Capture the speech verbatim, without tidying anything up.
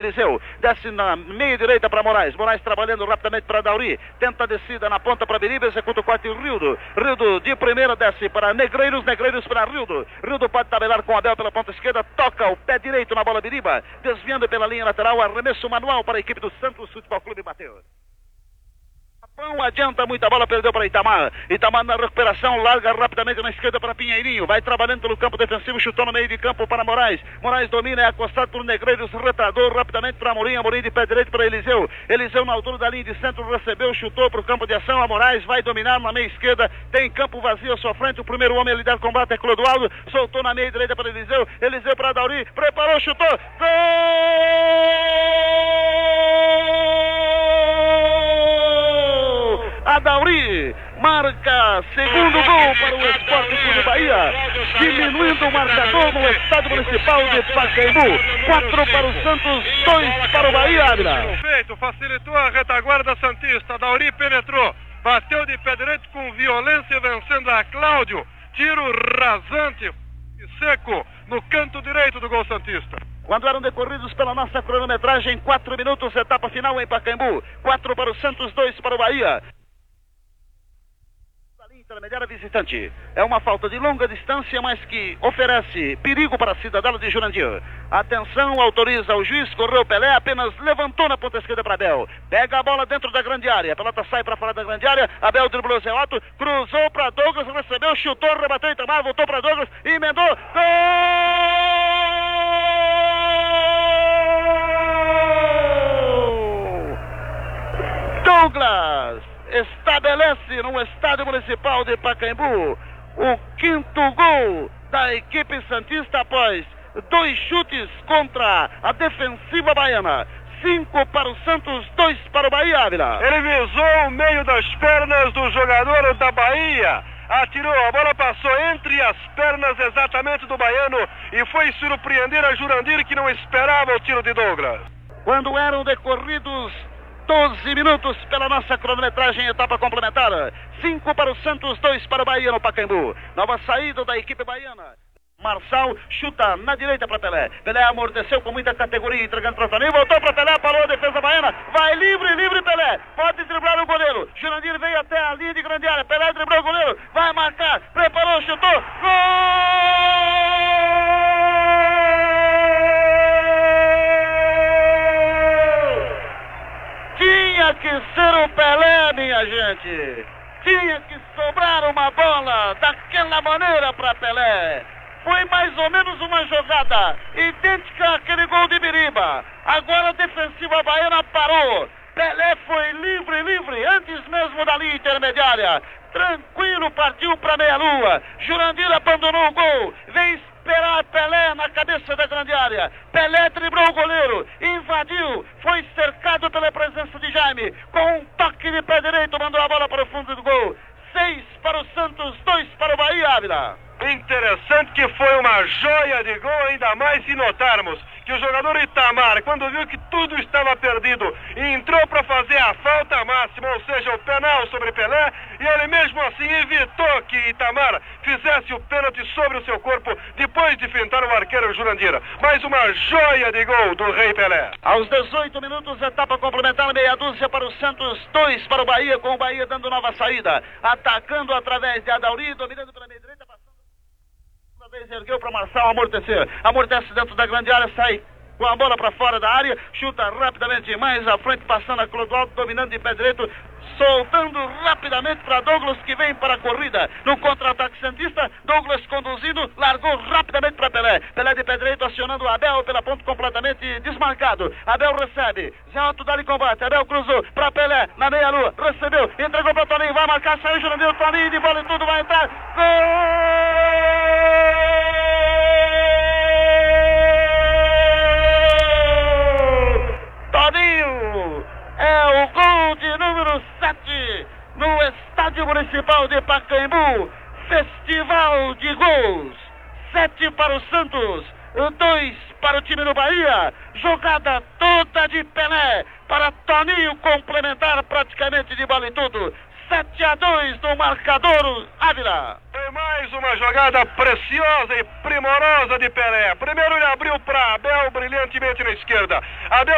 Eliseu. Desce na meia direita para Moraes. Moraes trabalhando rapidamente para Dauri. Tenta a descida na ponta para Biriba. Executa o quarto e o Rildo. Rildo de primeira desce para Negreiros. Negreiros para Rildo. Rildo pode tabelar com Abel pela ponta esquerda. Toca o pé direito na bola Biriba. Desviando pela linha lateral. Arremesso manual para a equipe do Santos Futebol Clube. Bateu. Não adianta muita bola, perdeu para Itamar. Itamar na recuperação, larga rapidamente na esquerda para Pinheirinho. Vai trabalhando pelo campo defensivo, chutou no meio de campo para Moraes. Moraes domina, é acostado por Negreiros, retrador rapidamente para Amorim. Amorim de pé direito para Eliseu. Eliseu na altura da linha de centro, recebeu, chutou para o campo de ação. A Moraes vai dominar na meia esquerda. Tem campo vazio à sua frente. O primeiro homem a lidar com o combate é Clodoaldo. Soltou na meia direita para Eliseu. Eliseu para Dauri. Preparou, chutou. Gol! Dauri marca segundo gol para o Sport Clube Bahia, diminuindo o marcador no estádio municipal de Pacaembu. Quatro para o Santos, dois para o Bahia, Ávila. Perfeito, facilitou a retaguarda santista. Dauri penetrou, bateu de pé direito com violência, vencendo a Cláudio. Tiro rasante e seco no canto direito do gol santista. Quando eram decorridos pela nossa cronometragem, quatro minutos, etapa final em Pacaembu. Quatro para o Santos, dois para o Bahia. Intermediária visitante. É uma falta de longa distância, mas que oferece perigo para a cidadela de Jurandir. Atenção, autoriza o juiz, correu Pelé, apenas levantou na ponta esquerda para Abel. Pega a bola dentro da grande área. A pelota sai para fora da grande área. Abel driblou Zé Otto, cruzou para Douglas, recebeu, chutou, rebateu Itamar, voltou para Douglas, emendou. Gol! Douglas estabelece no estádio municipal de Pacaembu o quinto gol da equipe santista após dois chutes contra a defensiva baiana. Cinco para o Santos, dois para o Bahia, Ávila. Ele visou o meio das pernas do jogador da Bahia. Atirou, a bola passou entre as pernas exatamente do baiano e foi surpreender a Jurandir, que não esperava o tiro de Douglas. Quando eram decorridos doze minutos pela nossa cronometragem, etapa complementar. cinco para o Santos, dois para o Bahia no Pacaembu. Nova saída da equipe baiana. Marçal chuta na direita para Pelé. Pelé amorteceu com muita categoria, entregando para o Toninho. Voltou para Pelé, parou a defesa baiana. Vai livre, livre Pelé. Pode driblar o goleiro. Jurandir veio até a linha de grande área. Pelé driblou o goleiro. Vai marcar. Preparou, chutou. Gol! Tinha que ser o Pelé, minha gente. Tinha que sobrar uma bola daquela maneira para Pelé. Foi mais ou menos uma jogada idêntica àquele gol de Biriba. Agora a defensiva baiana parou. Pelé foi livre, livre, antes mesmo da linha intermediária. Tranquilo, partiu para meia-lua. Jurandir abandonou o gol. Vem esperar Pelé na cabeça da grande área. Pelé driblou o goleiro, invadiu, foi cercado pela presença de Jaime. Com um toque de pé direito, mandou a bola para o fundo do gol. Seis para o Santos, dois para o Bahia, Ávila. Interessante que foi uma joia de gol, ainda mais se notarmos que o jogador Itamar, quando viu que tudo estava perdido, entrou para fazer a falta máxima, ou seja, o penal sobre Pelé, e ele mesmo assim evitou que Itamar fizesse o pênalti sobre o seu corpo, depois de fintar o arqueiro Jurandir. Mais uma joia de gol do Rei Pelé. Aos dezoito minutos, etapa complementar, meia dúzia para o Santos, dois para o Bahia, com o Bahia dando nova saída, atacando através de Adauri, dominando pela meia direita, passando vez ergueu para Marçal amortecer, amortece dentro da grande área, sai com a bola para fora da área, chuta rapidamente mais à frente, passando a Clodoaldo, dominando de pé direito, soltando rapidamente para Douglas, que vem para a corrida no contra-ataque santista. Douglas conduzindo, largou rapidamente para Pelé. Pelé de pé direito acionando o Abel pela ponta, completamente desmarcado. Abel recebe, Zé Otto dá-lhe combate, Abel cruzou para Pelé na meia-lua, recebeu, entregou para Toninho, vai marcar, saiu Jurandir, Toninho de bola e tudo, vai entrar. Gol! Toninho é o gol de número sete no estádio municipal de Pacaembu. Festival de gols. Sete para o Santos, dois para o time do Bahia. Jogada toda de Pelé para Toninho complementar praticamente de bola e tudo. sete a dois no marcador, Ávila. Foi mais uma jogada preciosa e primorosa de Pelé. Primeiro ele abriu para Abel brilhantemente na esquerda. Abel